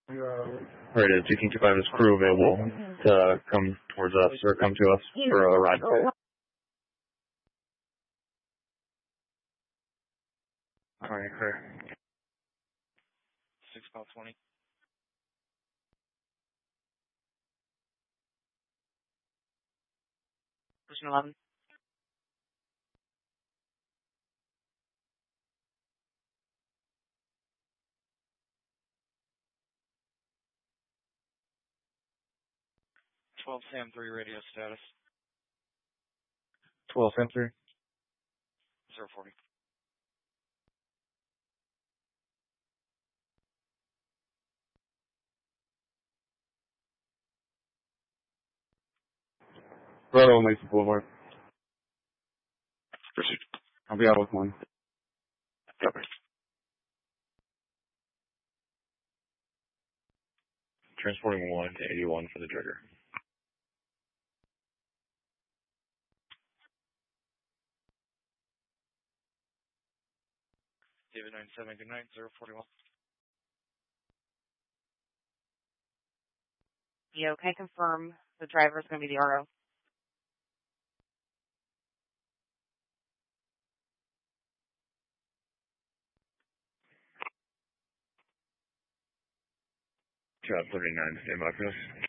Right, is King 25 is crew available to come towards us or come to us for a ride? Alright, clear. 6:20. Person 11. Sam 3 radio status. 12 Sam 3. 040. Brother on Mason Boulevard. Proceed. I'll be out with one. Copy. Transporting 1 to 81 for the trigger. David 97, good night, 041. Yeah, can I confirm the driver is going to be the RO? Job 39, stand by for us.